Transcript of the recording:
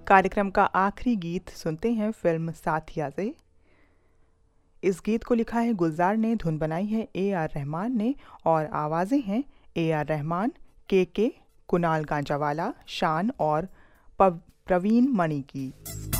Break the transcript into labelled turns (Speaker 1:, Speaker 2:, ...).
Speaker 1: कार्यक्रम का आखिरी गीत सुनते हैं फिल्म साथिया से। इस गीत को लिखा है गुलजार ने, धुन बनाई है AR रहमान ने और आवाज़ें हैं AR रहमान, के कुणाल गांजावाला, शान और प्रवीण मणि की।